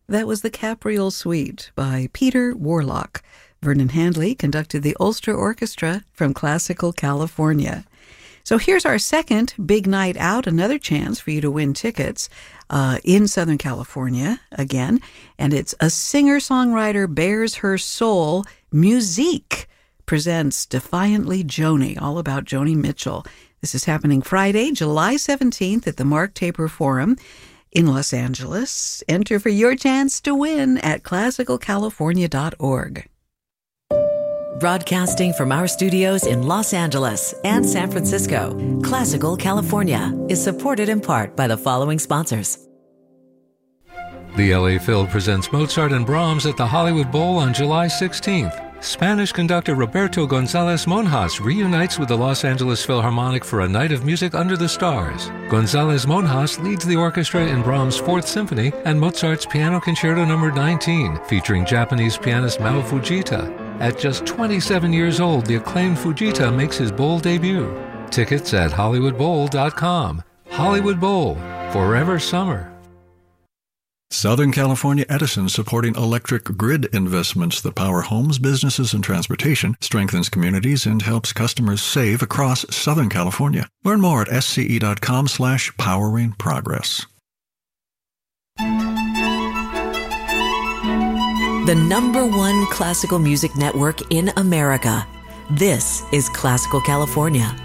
That was the Capriole Suite by Peter Warlock. Vernon Handley conducted the Ulster Orchestra from Classical California. So here's our second big night out, another chance for you to win tickets in Southern California again. And it's A Singer-Songwriter Bears Her Soul. Musique presents Defiantly Joni, all about Joni Mitchell. This is happening Friday, July 17th at the Mark Taper Forum in Los Angeles. Enter for your chance to win at classicalcalifornia.org. Broadcasting from our studios in Los Angeles and San Francisco, Classical California is supported in part by the following sponsors. The LA Phil presents Mozart and Brahms at the Hollywood Bowl on July 16th. Spanish conductor Roberto González Monjas reunites with the Los Angeles Philharmonic for a night of music under the stars. González Monjas leads the orchestra in Brahms' Fourth Symphony and Mozart's Piano Concerto No. 19, featuring Japanese pianist Mao Fujita. At just 27 years old, the acclaimed Fujita makes his bowl debut. Tickets at HollywoodBowl.com. Hollywood Bowl, forever summer. Southern California Edison, supporting electric grid investments that power homes, businesses, and transportation, strengthens communities, and helps customers save across Southern California. Learn more at sce.com/poweringprogress. The #1 classical music network in America. This is Classical California.